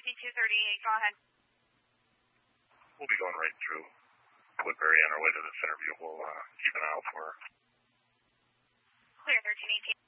5238, go ahead. We'll be going right through Woodbury on our way to this interview. We'll keep an eye out for her. Clear 1318.